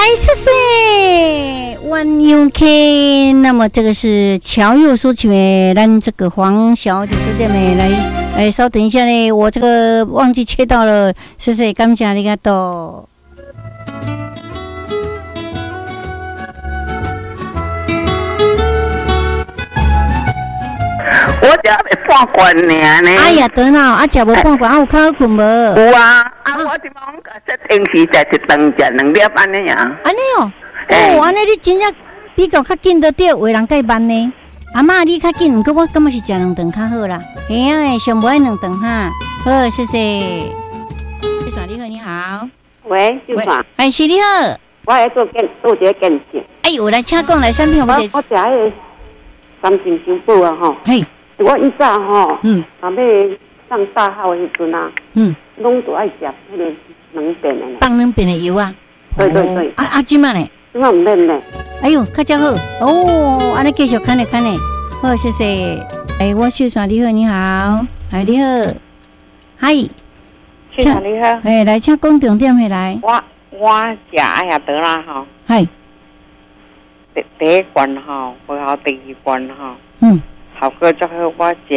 谢谢万永 K。那么这个是乔佑说起来，咱这个黄小姐说的没来，稍等一下呢，我这个忘记切到了，谢谢，感谢你个多。 我食要半罐尔呢。 哎呀，得啦，啊，食无半罐，啊，有较好困无？ 有啊，啊，我即摆讲说平时食一顿食2粒安尼啊。 安尼哦，哦，安尼你真正比较较紧得到，有人介慢呢。阿嬷你较紧，不过我感觉是食2顿较好啦。嘿啊，上无爱2顿哈。好，谢谢。秀爽你好，你好。 喂，秀爽。 哎，是你好。 我来做一个见证。 哎，有来请讲来，产品我食迄个三金修补啊吼。嘿。我以前吼，后尾上大号的时阵啊，拢都爱食迄个2遍的。 放2遍的油啊？ 对对对。 啊，即摆呢？ 即摆唔免呢。 哎呦，较真好哦！安尼继续看咧看咧，好，谢谢。哎，我秀爽你好，你好，哎你好，嗨， 秀爽你好， 哎来请讲重点回来。 我食哎呀得啦吼， 嗨， 第一罐吼，然后第二罐吼，效果最好。我食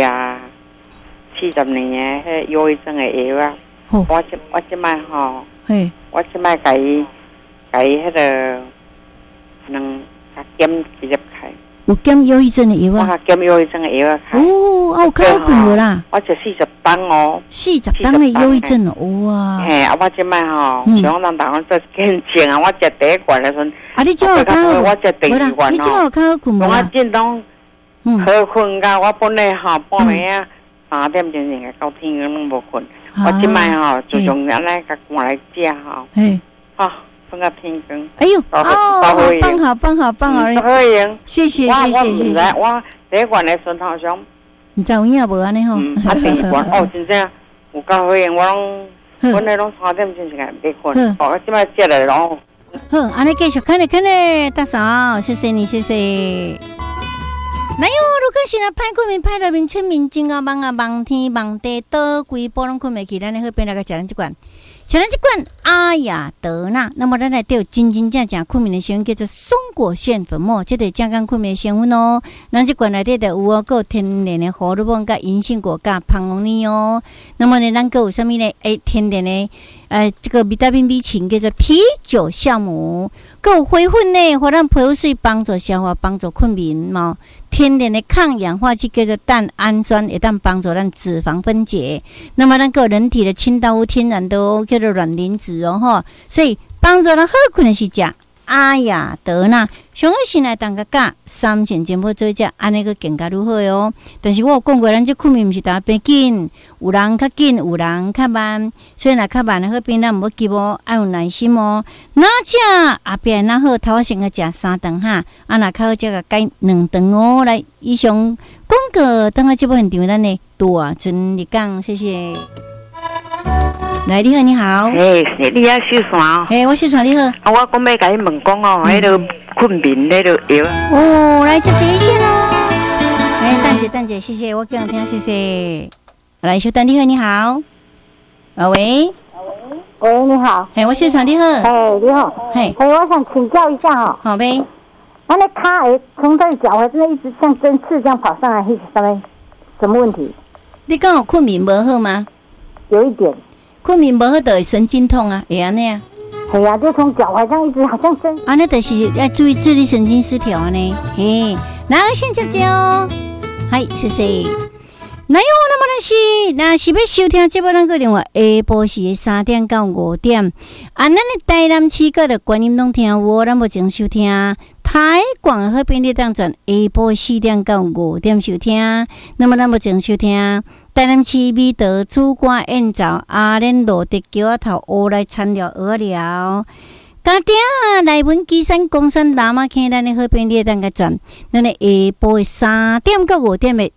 40年的迄忧郁症的药啊，我即摆吼，我即摆甲伊迄个甲减直接开。 有减忧郁症的药啊？ 我减忧郁症的药啊开。 哦，啊有较好困无啦？ 我食40磅哦。 40磅的忧郁症哦，哇！ 嘿，啊我即摆吼，想让大家做见证啊，我食第一罐的时阵， 啊你即摆有较好？ 我食第二罐你即摆有较好困无啦？ 我真拢好困噶，我本来吼半暝啊3点钟就到天光拢无困，我即摆吼就从安尼甲赶来食吼，吼。放到天光。 哎呦，哦，棒好，棒好，棒好！ 可以， 谢谢， 我唔知，我第一罐的时候想， 唔知有影无安尼吼？ 啊，第二罐哦，真正有够好用，我拢本来拢3点钟就来别困，哦，即摆食了咯。 好，安尼继续看咧看咧，大嫂，谢谢你，谢谢。哪有？如果是那歹困眠、歹入眠、清眠、真啊梦啊梦天梦地，倒规波拢困袂去，咱咧好变来个食咱即罐。吃咱这罐阿雅德纳，那么咱来对真正困眠的成分叫做松果苋粉末，这对健康困眠的成分哦。咱这罐内底就有哦，有天然的荷尔蒙、甲银杏果、甲胖红泥哦。那么呢，咱个有啥物呢？天然的这个维他命 B 群叫做啤酒酵母，个有花粉呢，互咱皮肤水帮助消化、帮助困眠嘛。天然的抗氧化剂叫做蛋氨酸，会当帮助咱脂肪分解。那么咱个人体的清道夫天然的哦，叫做卵磷脂哦吼，所以帮助咱好困的是食阿雅德纳。上个时来当个价3钱钱要做只，安尼个更加如何哦？但是我有讲过，咱这困眠毋是大家变紧，有人较紧，有人较慢，所以若较慢的好变，咱毋要急哦，要有耐心哦。哪只后壁哪好，头先个食3顿哈，啊若较好则个改2顿哦。来，以上广告等下节目现场咱的大春日讲，谢谢。来，你好，你好。 你啊，秀爽。 我秀爽，你好。 我讲要甲你问讲哦，迄个困眠迄个药。 哦，来接第一线哦。蛋姐，谢谢，我给你听，谢谢。来，小丹，你好，你好。喂， 你好。 我秀爽，你好。 你好。我想请教一下哈。 好呗。 那卡从这脚踝真的一直像针刺这样跑上来，是什么问题？ 你刚好困眠不好吗？ 有一点。 困眠无好就会神经痛啊，会安尼啊？ 系啊，就从脚踝上一直好像针。 安尼就是要注意自律神经失调呢。然后先姐姐哦，嗨，谢谢。那有那么若是要收听节目，咱个电话下晡时3点到5点。咱的台南市个的观音拢听有，咱目前收听台广好便利当转下晡4点到5点收听。那么咱目前收听台南市美德主歌演奏阿莲路的桥头乌来参了鹅寮。家丁内文基山公山南马坑，咱的好便利当个转，咱的下晡3点到5点的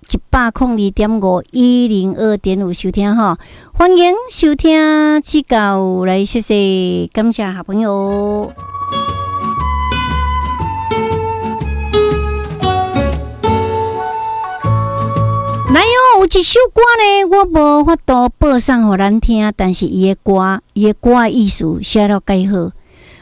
102.51025.5收听哈，欢迎收听指教来，谢谢，感谢好朋友。来有一首歌呢，我无法度播送给咱听，但是伊的歌意思写了介好。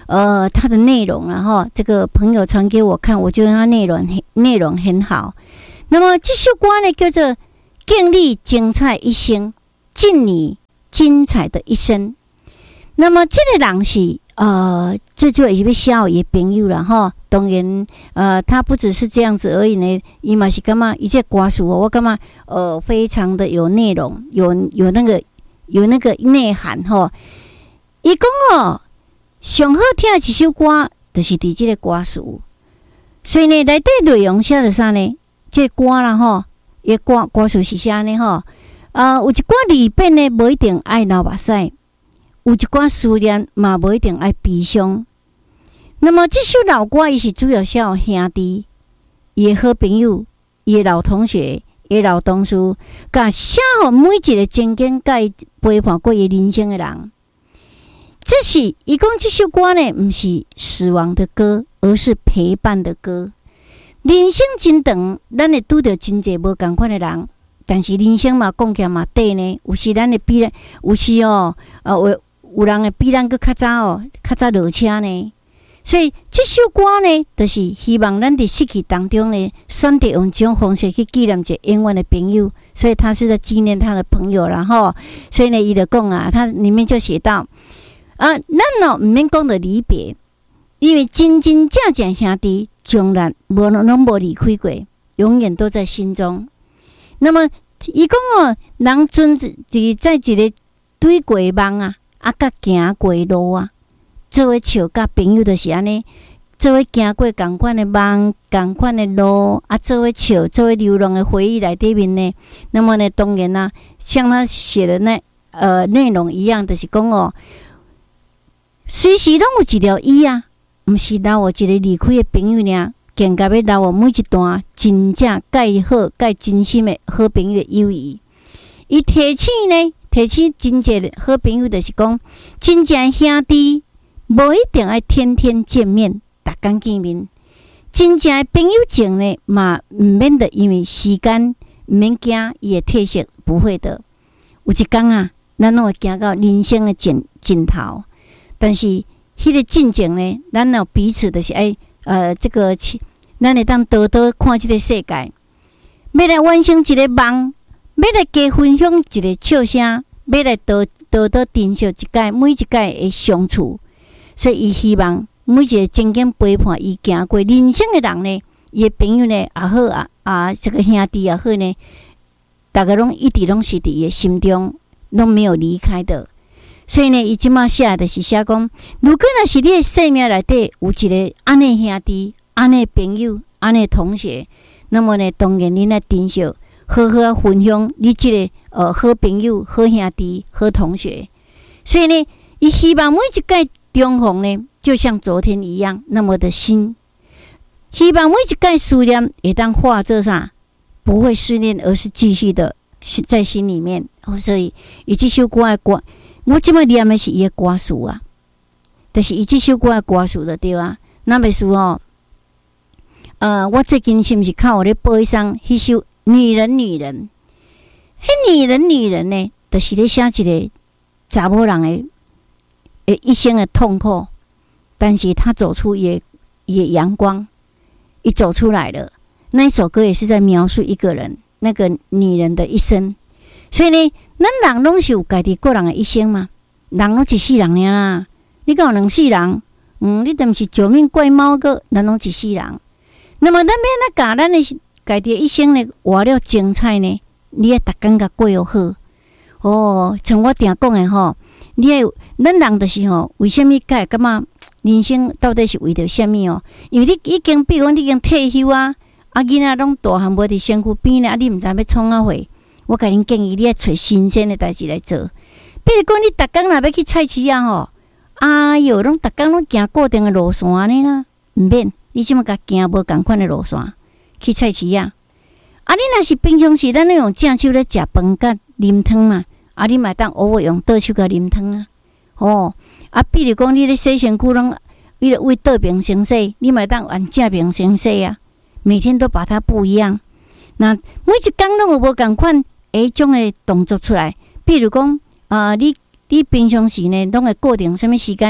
他的内容然后这个朋友传给我看，我觉得他内容很好。那么这首歌呢叫做《敬你精彩一生》，敬你精彩的一生。那么这个人是这就一位小的朋友了哈。当然他不只是这样子而已呢，伊嘛是感觉伊这歌词我感觉非常的有内容，有那个内涵哈。伊讲上好听的一首歌就是伫这个歌词，所以呢内底内容写着啥呢？这歌啦吼，伊歌词是啥呢吼？有一寡离别呢，无一定爱流目屎；有一寡思念嘛，无一定爱悲伤。那么这首老歌，伊是主要写予兄弟、伊的好朋友、伊的老同学、伊的老同事，甲写予每一个曾经甲伊陪伴过伊人生的人。这是伊讲这首歌呢，不是死亡的歌，而是陪伴的歌。人生真长，咱会拄到真侪无同款的人，但是人生嘛，讲起来嘛短呢。有时咱会比咱，有时有人会比咱佫较早落车呢。所以这首歌呢，就是希望咱伫失去当中呢，选择用这种方式去纪念一个永远的朋友。所以他是在纪念他的朋友，然后，所以呢，伊就讲他里面就写到，咱毋免讲到离别，因为真真正正兄弟，从来拢无离开过，永远都在心中。那么，伊讲人存在一个对过梦甲行过路做伙笑甲朋友就是安尼，做伙行过同款的梦、同款的路做伙笑，做伙流浪的回忆内底面呢。那么呢，当然像他写的内容一样，就是讲随时拢有一条伊毋是留我一个离开的朋友尔，更加要留我每一段真正介好、介真心的好朋友的友谊。伊提醒真正的好朋友，就是讲真正兄弟。无一定爱天天见面，逐天见面。真正的朋友情呢，嘛毋免得因为时间毋免惊伊会褪色，不会的。有一天咱拢会行到人生的尽头，但是迄个进程呢，咱有彼此就是爱咱会当多多看这个世界，要来完成一个梦，要来加分享一个笑声，要来多珍惜每一届的相处。所以，伊希望每一个曾经陪伴伊行过人生的人呢，伊的朋友呢也好这个兄弟也好呢，大家拢一直拢是伫伊的心中，拢没有离开的。所以呢，伊即马写就是写讲，如果若是你的生命内底有一个安尼兄弟、安尼朋友、安尼同学，那么呢，当然你来珍惜，好好分享你这个好朋友、好兄弟、好同学。所以呢，伊希望每一届重逢呢，就像昨天一样那么的新。希望每一届思念会当化作啥，不会失恋，而是继续的在心里面。所以伊这首歌的歌，我即摆念的是伊的歌词就是伊这首歌的歌词就对那袂是我最近是毋是看我咧播一首迄首《女人》？迄女人呢，就是咧写一个查某人的一生的痛苦，但是他走出也阳光，一走出来了。那一首歌也是在描述一个人，那个女人的一生。所以呢，咱人拢是有家己个人的一生嘛，人拢一世人尔啦。你敢有两世人？你都毋是九命怪猫个，咱拢一世人。那么咱要哪甲咱的家己的一生呢活了精彩呢？你要逐天甲过好。像我定讲的吼。咱人就是为什么会感觉人生到底是为着什么因为你已经，比如你已经退休囡仔拢大汉无伫身躯边咧，你毋知要创会。我甲恁建议，你要找新鲜的代志来做。比如讲，你逐天若要去菜市哎哟，拢逐天拢行固定的路线呢啦，毋免，你即马甲行无共款的路线去菜市你若是平常时咱用正手咧食饭甲啉汤嘛。你嘛当偶尔用倒手甲啉汤比如讲你咧洗身躯拢为倒边先洗，你嘛当按正边先洗每天都把它不一样。那每一天拢有无共款种的动作出来。比如讲你平常时呢，拢会固定什么时间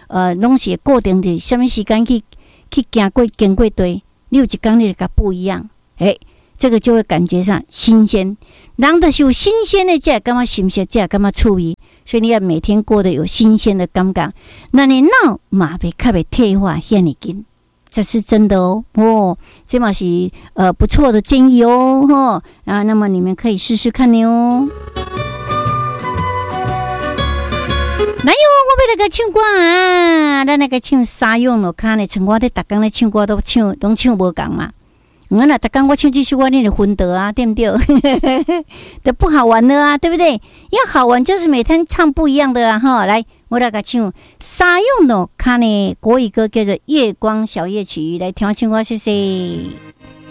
拢是固定的什么时间去经过对，你有一天你就甲不一样，这个就会感觉上新鲜。人就是有新鲜的，才会感觉新鲜，才会感觉趣味。所以你要每天过得有新鲜的感觉，那你脑嘛较袂退化遐尼紧，这是真的哦。这嘛是不错的建议哦，那么你们可以试试看的哦。来哟，我要来个唱歌啊！咱那个唱沙涌咯，看咧，像我咧，逐工咧唱歌都唱无共嘛。我若逐工我唱这首歌，你就昏倒啊，对不对？都不好玩了啊，对不对？要好玩就是每天唱不一样的啊！哈，来，我来个唱沙涌咯，看咧国语歌叫做《月光小夜曲》，来听我唱歌，谢谢。